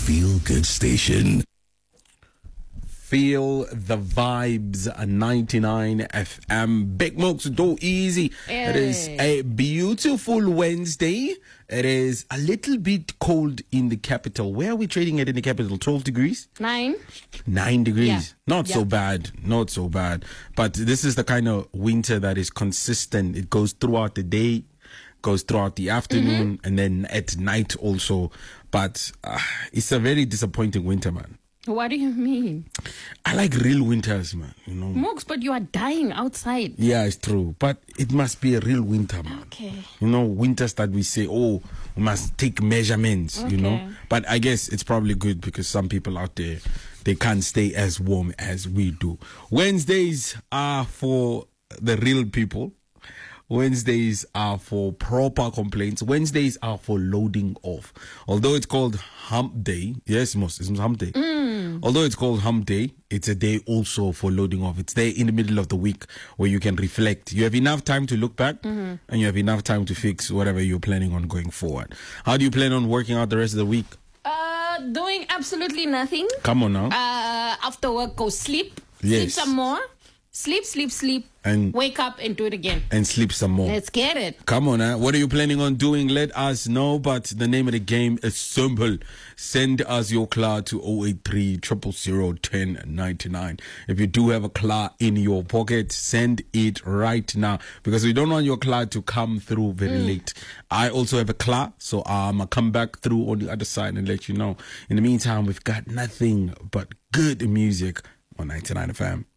feel good station. Feel the vibes, 99 FM. Big Mooks, do easy. It is a beautiful Wednesday. It is a little bit cold in the capital. Where are we trading it in the capital? 12 degrees? 9 degrees. Yeah. Not so bad. Not so bad. But this is the kind of winter that is consistent. It goes throughout the day, goes throughout the afternoon, and then at night also. But it's a very disappointing winter, man. What do you mean? I like real winters, man. You know. Mooks, but you are dying outside. Yeah, it's true. But it must be a real winter, man. Okay. You know, winters that we say, oh, we must take measurements, you know. But I guess it's probably good because some people out there, they can't stay as warm as we do. Wednesdays are for the real people. Wednesdays are for proper complaints. Wednesdays are for loading off. Although it's called hump day. Yes, it's hump day. Although it's called hump day, it's a day also for loading off. It's there in the middle of the week where you can reflect. You have enough time to look back and you have enough time to fix whatever you're planning on going forward. How do you plan on working out the rest of the week? Doing absolutely nothing. Come on now. After work, go sleep. Yes. Sleep some more. Sleep. And wake up and do it again. And sleep some more. Let's get it. Come on, what are you planning on doing? Let us know. But the name of the game is simple. Send us your CLA to 083 000 1099. If you do have a CLA in your pocket, send it right now. Because we don't want your CLA to come through very late. I also have a CLA, so I'm going to come back through on the other side and let you know. In the meantime, we've got nothing but good music on 99 FM.